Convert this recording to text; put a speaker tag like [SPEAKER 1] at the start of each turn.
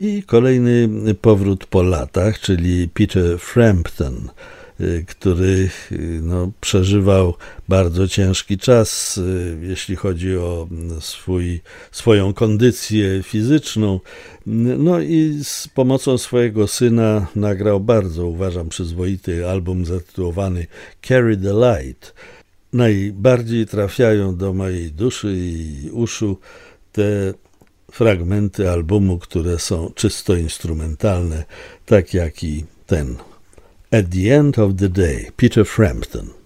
[SPEAKER 1] I kolejny powrót po latach, czyli Peter Frampton, który przeżywał bardzo ciężki czas, jeśli chodzi o swoją kondycję fizyczną. No i z pomocą swojego syna nagrał bardzo, uważam, przyzwoity album zatytułowany Carry the Light. Najbardziej trafiają do mojej duszy i uszu te fragmenty albumu, które są czysto instrumentalne, tak jak i ten. At the End of the Day, Peter Frampton.